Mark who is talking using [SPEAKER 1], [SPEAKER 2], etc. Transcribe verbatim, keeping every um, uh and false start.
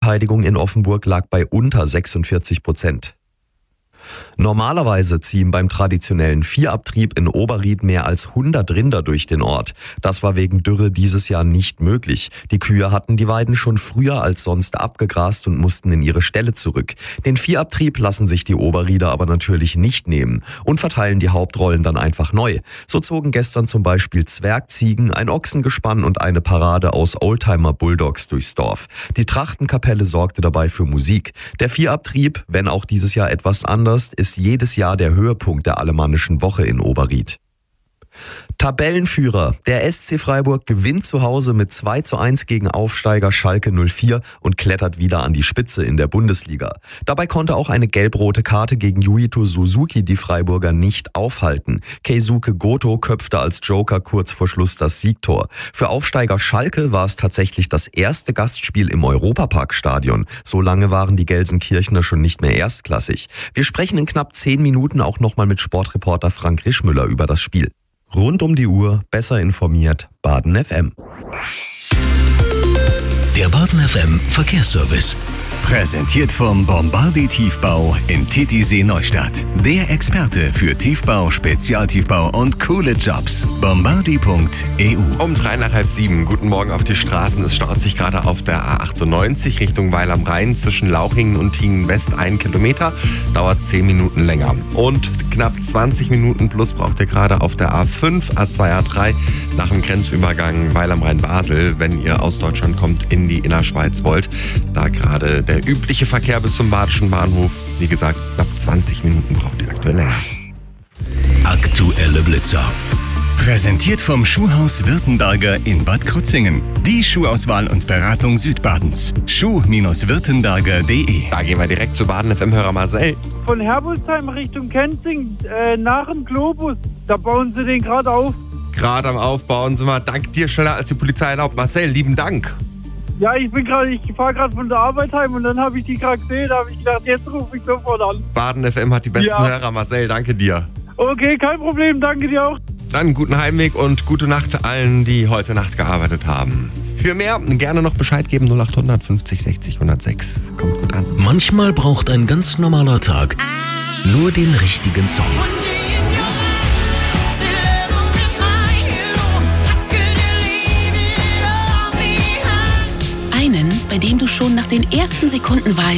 [SPEAKER 1] Innenverteidigung in Offenburg lag bei unter sechsundvierzig Prozent. Normalerweise ziehen beim traditionellen Viehabtrieb in Oberried mehr als hundert Rinder durch den Ort. Das war wegen Dürre dieses Jahr nicht möglich. Die Kühe hatten die Weiden schon früher als sonst abgegrast und mussten in ihre Ställe zurück. Den Viehabtrieb lassen sich die Oberrieder aber natürlich nicht nehmen und verteilen die Hauptrollen dann einfach neu. So zogen gestern zum Beispiel Zwergziegen, ein Ochsengespann und eine Parade aus Oldtimer Bulldogs durchs Dorf. Die Trachtenkapelle sorgte dabei für Musik. Der Viehabtrieb, wenn auch dieses Jahr etwas anders, ist jedes Jahr der Höhepunkt der Alemannischen Woche in Oberried. Tabellenführer. Der S C Freiburg gewinnt zu Hause mit zwei zu eins gegen Aufsteiger Schalke null vier und klettert wieder an die Spitze in der Bundesliga. Dabei konnte auch eine gelb-rote Karte gegen Yuito Suzuki die Freiburger nicht aufhalten. Keisuke Goto köpfte als Joker kurz vor Schluss das Siegtor. Für Aufsteiger Schalke war es tatsächlich das erste Gastspiel im Europapark-Stadion. So lange waren die Gelsenkirchener schon nicht mehr erstklassig. Wir sprechen in knapp zehn Minuten auch nochmal mit Sportreporter Frank Rischmüller über das Spiel. Rund um die Uhr, besser informiert, Baden F M.
[SPEAKER 2] Der Baden F M Verkehrsservice. Präsentiert vom Bombardi Tiefbau in Titisee Neustadt. Der Experte für Tiefbau, Spezialtiefbau und coole Jobs. Bombardi Punkt E U.
[SPEAKER 3] Um drei nach halb sieben. Guten Morgen auf die Straßen. Es staut sich gerade auf der A achtundneunzig Richtung Weil am Rhein zwischen Lauchingen und Tiengen West ein Kilometer. Dauert zehn Minuten länger. Und knapp zwanzig Minuten plus braucht ihr gerade auf der A fünf, A zwei, A drei nach dem Grenzübergang Weil am Rhein Basel, wenn ihr aus Deutschland kommt in die Innerschweiz wollt. Da gerade der übliche Verkehr bis zum Badischen Bahnhof. Wie gesagt, knapp zwanzig Minuten braucht ihr aktuell länger.
[SPEAKER 2] Aktuelle Blitzer. Präsentiert vom Schuhhaus Württemberger in Bad Krozingen. Die Schuhauswahl und Beratung Südbadens. schuh Württemberger punkt de.
[SPEAKER 3] Da gehen wir direkt zu Baden F M-Hörer Marcel.
[SPEAKER 4] Von Herbolzheim Richtung Kenzing, äh, nach dem Globus. Da bauen sie den gerade auf.
[SPEAKER 3] Gerade am Aufbauen sind wir. Dank dir schneller als die Polizei erlaubt. Marcel, lieben Dank.
[SPEAKER 4] Ja, ich bin gerade, ich fahre gerade von der Arbeit heim und dann habe ich die gerade gesehen, da habe ich gedacht, jetzt rufe ich sofort an.
[SPEAKER 3] Baden F M hat die besten
[SPEAKER 4] Ja.
[SPEAKER 3] Hörer. Marcel, danke dir.
[SPEAKER 4] Okay, kein Problem, danke dir auch.
[SPEAKER 3] Dann guten Heimweg und gute Nacht allen, die heute Nacht gearbeitet haben. Für mehr gerne noch Bescheid geben, null acht hundert fünfzig sechzig hundertsechs. Kommt gut an.
[SPEAKER 2] Manchmal braucht ein ganz normaler Tag nur den richtigen Song.
[SPEAKER 5] Einen, bei dem du schon nach den ersten Sekunden weißt,